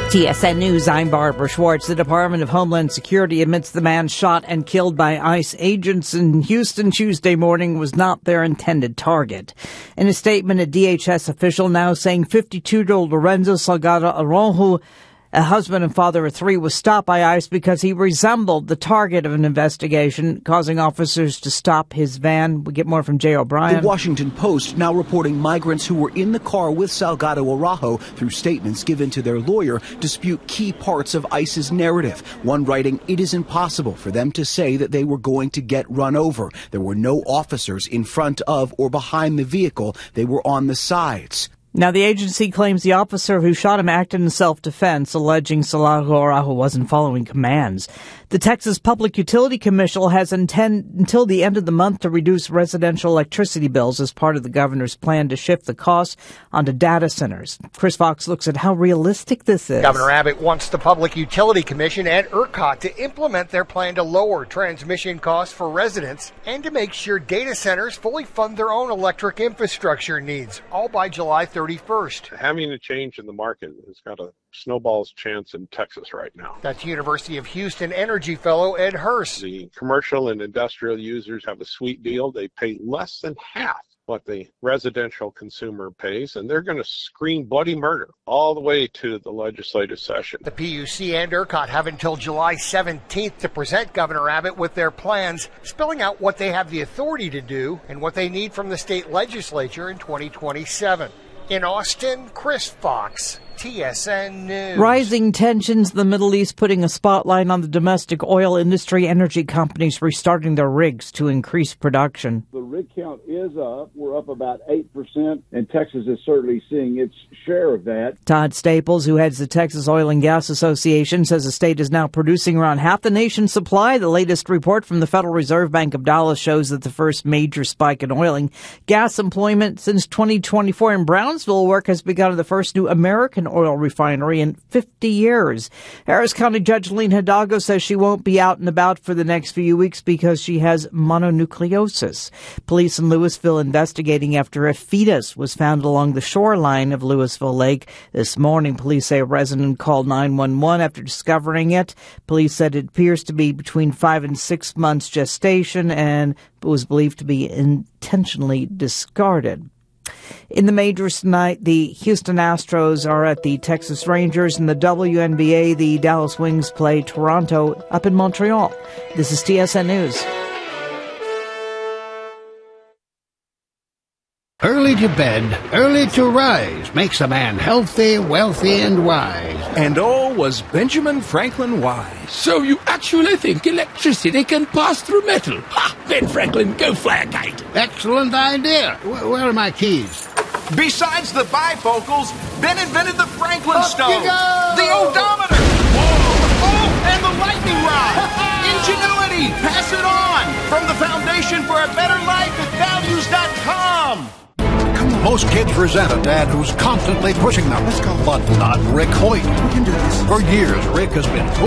TSN News, I'm Barbara Schwartz. The Department of Homeland Security admits the man shot and killed by ICE agents in Houston Tuesday morning was not their intended target. In a statement, a DHS official now saying 52-year-old Lorenzo Salgado Aronjo, a husband and father of three, was stopped by ICE because he resembled the target of an investigation, causing officers to stop his van. We get more from Jay O'Brien. The Washington Post now reporting migrants who were in the car with Salgado Aronjo, through statements given to their lawyer, dispute key parts of ICE's narrative. One writing, it is impossible for them to say that they were going to get run over. There were no officers in front of or behind the vehicle. They were on the sides. Now, the agency claims the officer who shot him acted in self-defense, alleging Salgado Aronjo wasn't following commands. The Texas Public Utility Commission has until the end of the month to reduce residential electricity bills as part of the governor's plan to shift the costs onto data centers. Chris Fox looks at how realistic this is. Governor Abbott wants the Public Utility Commission and ERCOT to implement their plan to lower transmission costs for residents and to make sure data centers fully fund their own electric infrastructure needs, all by July 31st. Having a change in the market has got a snowball's chance in Texas right now. That's University of Houston energy fellow Ed Hurst. The commercial and industrial users have a sweet deal. They pay less than half what the residential consumer pays, and they're going to scream bloody murder all the way to the legislative session. The PUC and ERCOT have until July 17th to present Governor Abbott with their plans, spelling out what they have the authority to do and what they need from the state legislature in 2027. In Austin, Chris Fox, TSN News. Rising tensions in the Middle East putting a spotlight on the domestic oil industry. Energy companies restarting their rigs to increase production. The rig count is up. We're up about 8%, and Texas is certainly seeing its share of that. Todd Staples, who heads the Texas Oil and Gas Association, says the state is now producing around half the nation's supply. The latest report from the Federal Reserve Bank of Dallas shows that the first major spike in oil and gas employment since 2024 in Brownsville work has begun at the first new American oil refinery in 50 years. Harris County Judge Lene Hidalgo says she won't be out and about for the next few weeks because she has mononucleosis. Police in Louisville investigating after a fetus was found along the shoreline of Louisville Lake. This morning, police say a resident called 911 after discovering it. Police said it appears to be between 5 and 6 months gestation and was believed to be intentionally discarded. In the majors tonight, the Houston Astros are at the Texas Rangers. In the WNBA, the Dallas Wings play Toronto up in Montreal. This is TSN News. Early to bed, early to rise makes a man healthy, wealthy, and wise. And all was Benjamin Franklin wise. So you actually think electricity can pass through metal? Ha! Ben Franklin, go fly a kite. Excellent idea. Where are my keys? Besides the bifocals, Ben invented the Franklin stove, you go! the odometer, and the lightning rod. Ingenuity, pass it on. From the Foundation for a Better Life at values.com. Most kids resent a dad who's constantly pushing them. Let's go. But not Rick Hoyt. We can do this. For years, Rick has been